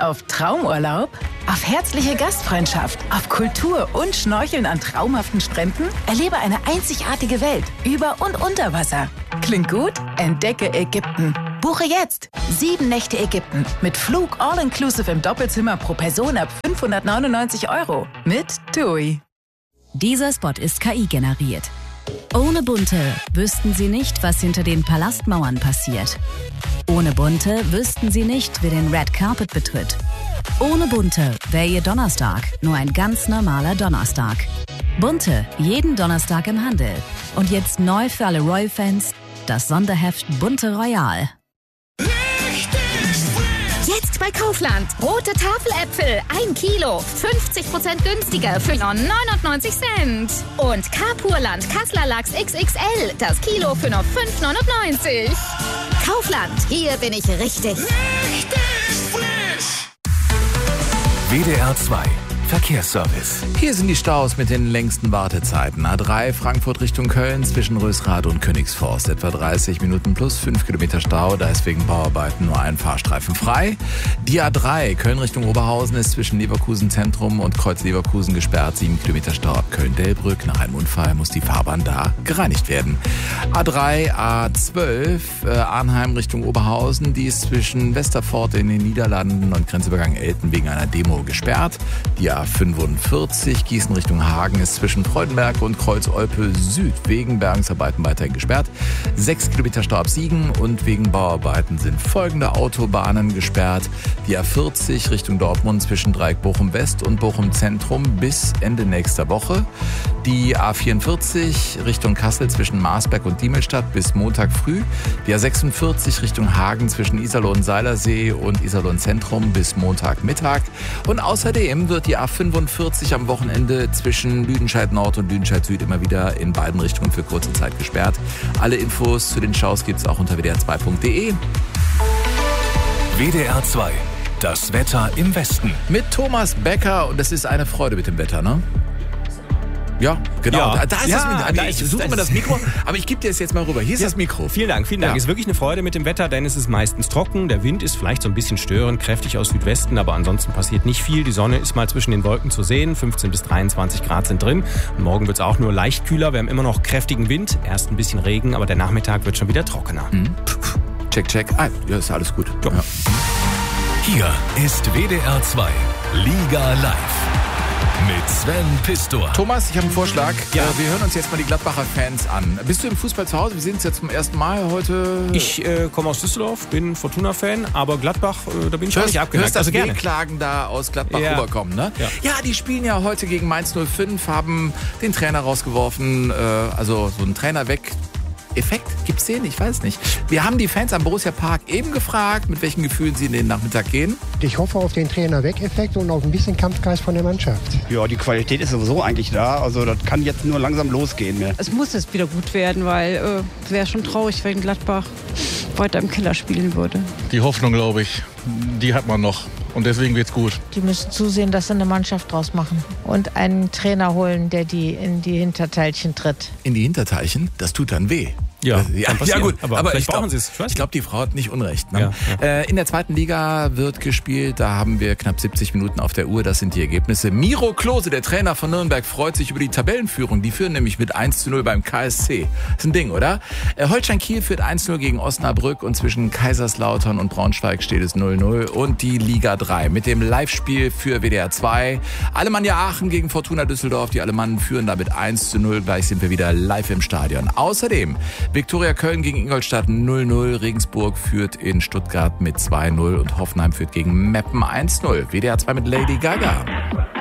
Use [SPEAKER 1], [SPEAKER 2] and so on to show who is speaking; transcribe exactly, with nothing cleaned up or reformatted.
[SPEAKER 1] auf Traumurlaub? Auf herzliche Gastfreundschaft? Auf Kultur und Schnorcheln an traumhaften Stränden? Erlebe eine einzigartige Welt über und unter Wasser. Klingt gut? Entdecke Ägypten. Buche jetzt sieben Nächte Ägypten mit Flug all-inclusive im Doppelzimmer pro Person ab fünfhundertneunundneunzig Euro mit TUI.
[SPEAKER 2] Dieser Spot ist K I generiert. Ohne Bunte wüssten Sie nicht, was hinter den Palastmauern passiert. Ohne Bunte wüssten Sie nicht, wer den Red Carpet betritt. Ohne Bunte wäre Ihr Donnerstag nur ein ganz normaler Donnerstag. Bunte, jeden Donnerstag im Handel. Und jetzt neu für alle Royal-Fans, das Sonderheft Bunte Royal.
[SPEAKER 3] Jetzt bei Kaufland. Rote Tafeläpfel, ein Kilo, fünfzig Prozent günstiger für nur neunundneunzig Cent. Und Kapurland Kassler Lachs X X L, das Kilo für nur fünf neunundneunzig. Kaufland, hier bin ich richtig.
[SPEAKER 4] Richtig frisch. W D R zwei Verkehrsservice.
[SPEAKER 5] Hier sind die Staus mit den längsten Wartezeiten. A drei Frankfurt Richtung Köln zwischen Rösrath und Königsforst. Etwa dreißig Minuten plus fünf Kilometer Stau. Da ist wegen Bauarbeiten nur ein Fahrstreifen frei. Die A drei Köln Richtung Oberhausen ist zwischen Leverkusen Zentrum und Kreuz Leverkusen gesperrt. sieben Kilometer Stau ab Köln-Delbrück. Nach einem Unfall muss die Fahrbahn da gereinigt werden. A drei, A zwölf äh, Arnheim Richtung Oberhausen. Die ist zwischen Westerfort in den Niederlanden und Grenzübergang Elten wegen einer Demo gesperrt. Die A fünfundvierzig Gießen Richtung Hagen ist zwischen Freudenberg und Kreuz-Olpe Süd wegen Bergungsarbeiten weiterhin gesperrt. Sechs Kilometer Stau ab Siegen und wegen Bauarbeiten sind folgende Autobahnen gesperrt. Die A vierzig Richtung Dortmund zwischen Dreieck Bochum West und Bochum Zentrum bis Ende nächster Woche. Die A vierundvierzig Richtung Kassel zwischen Marsberg und Diemelstadt bis Montag früh. Die A sechsundvierzig Richtung Hagen zwischen Iserlohn Seilersee und Iserlohn Zentrum bis Montagmittag. Und außerdem wird die A fünfundvierzig am Wochenende zwischen Lüdenscheid Nord und Lüdenscheid Süd immer wieder in beiden Richtungen für kurze Zeit gesperrt. Alle Infos zu den Staus gibt's auch unter w d r zwei punkt d e.
[SPEAKER 4] W D R zwei, das Wetter im Westen.
[SPEAKER 5] Mit Thomas Becker, und es ist eine Freude mit dem Wetter, ne? Ja, genau.
[SPEAKER 6] Ja.
[SPEAKER 5] Da, da ist
[SPEAKER 6] ja,
[SPEAKER 5] das,
[SPEAKER 6] da
[SPEAKER 5] ich
[SPEAKER 6] ist,
[SPEAKER 5] suche
[SPEAKER 6] das
[SPEAKER 5] mal das Mikro, aber ich gebe dir es jetzt mal rüber. Hier ist
[SPEAKER 6] ja,
[SPEAKER 5] das Mikro.
[SPEAKER 6] Vielen Dank, vielen Dank.
[SPEAKER 5] Ja.
[SPEAKER 6] Es ist wirklich eine Freude mit dem Wetter, denn es ist meistens trocken. Der Wind ist vielleicht so ein bisschen störend, kräftig aus Südwesten, aber ansonsten passiert nicht viel. Die Sonne ist mal zwischen den Wolken zu sehen. fünfzehn bis dreiundzwanzig Grad sind drin. Und morgen wird es auch nur leicht kühler. Wir haben immer noch kräftigen Wind. Erst ein bisschen Regen, aber der Nachmittag wird schon wieder trockener.
[SPEAKER 5] Mhm. Check, check. Ah, ja, ist alles gut.
[SPEAKER 6] Ja.
[SPEAKER 5] Ja.
[SPEAKER 4] Hier ist W D R zwei Liga Live mit Sven Pistor.
[SPEAKER 5] Thomas, ich habe einen Vorschlag.
[SPEAKER 6] Ja.
[SPEAKER 5] Äh, wir hören uns jetzt mal die Gladbacher Fans an. Bist du im Fußball zu Hause? Wir sehen uns jetzt zum ersten Mal heute.
[SPEAKER 6] Ich äh, komme aus Düsseldorf, bin Fortuna-Fan, aber Gladbach, äh, da bin ich auch
[SPEAKER 5] hörst,
[SPEAKER 6] nicht abgeneigt.
[SPEAKER 5] hörst das
[SPEAKER 6] also gerne.
[SPEAKER 5] Wehklagen da aus Gladbach
[SPEAKER 6] Ja.
[SPEAKER 5] rüberkommen, ne?
[SPEAKER 6] Ja.
[SPEAKER 5] ja, die spielen ja heute gegen Mainz null fünf, haben den Trainer rausgeworfen, äh, also so einen Trainer weg. Effekt? Gibt's den? Ich weiß nicht. Wir haben die Fans am Borussia Park eben gefragt, mit welchen Gefühlen sie in den Nachmittag gehen.
[SPEAKER 7] Ich hoffe auf den Trainer-Weg-Effekt und auf ein bisschen Kampfgeist von der Mannschaft.
[SPEAKER 8] Ja, die Qualität ist sowieso eigentlich da. Also das kann jetzt nur langsam losgehen. Mehr.
[SPEAKER 9] Es muss jetzt wieder gut werden, weil äh, es wäre schon traurig, wenn Gladbach weiter im Keller spielen würde.
[SPEAKER 10] Die Hoffnung, glaube ich, die hat man noch. Und deswegen wird's gut.
[SPEAKER 11] Die müssen zusehen, dass sie eine Mannschaft draus machen und einen Trainer holen, der die in die Hinterteilchen tritt.
[SPEAKER 5] In die Hinterteilchen? Das tut dann weh.
[SPEAKER 6] Ja,
[SPEAKER 5] ja, ja gut,
[SPEAKER 6] aber,
[SPEAKER 5] aber
[SPEAKER 6] vielleicht
[SPEAKER 5] ich glaube,
[SPEAKER 6] brauchen Sie es.
[SPEAKER 5] ich glaube, die Frau hat nicht Unrecht. Ne?
[SPEAKER 6] Ja, ja.
[SPEAKER 5] Äh, in der zweiten Liga wird gespielt, da haben wir knapp siebzig Minuten auf der Uhr, das sind die Ergebnisse. Miro Klose, der Trainer von Nürnberg, freut sich über die Tabellenführung. Die führen nämlich mit eins zu null beim K S C. Das ist ein Ding, oder? Äh, Holstein Kiel führt eins zu null gegen Osnabrück und zwischen Kaiserslautern und Braunschweig steht es null null. Und die Liga drei mit dem Live-Spiel für W D R zwei. Alemannia Aachen gegen Fortuna Düsseldorf. Die Alemannen führen damit eins zu null. Gleich sind wir wieder live im Stadion. Außerdem Viktoria Köln gegen Ingolstadt null null. Regensburg führt in Stuttgart mit zwei null und Hoffenheim führt gegen Meppen eins null. W D R zwei mit Lady Gaga.